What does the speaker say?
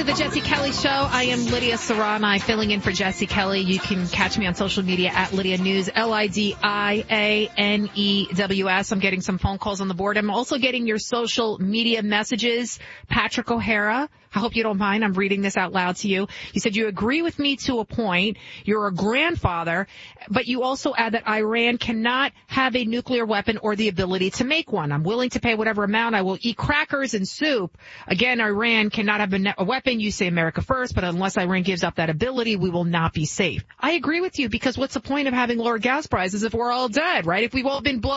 to the Jesse Kelly Show. I am Lydia Serrani, filling in for Jesse Kelly. You can catch me on social media at Lydia News, LIDIANEWS. I'm getting some phone calls on the board. I'm also getting your social media messages. Patrick O'Hara, I hope you don't mind. I'm reading this out loud to you. You said you agree with me to a point. You're a grandfather, but you also add that Iran cannot have a nuclear weapon or the ability to make one. I'm willing to pay whatever amount. I will eat crackers and soup. Again, Iran cannot have a weapon. You say America first, but unless Iran gives up that ability, we will not be safe. I agree with you, because what's the point of having lower gas prices if we're all dead, right? If we've all been blown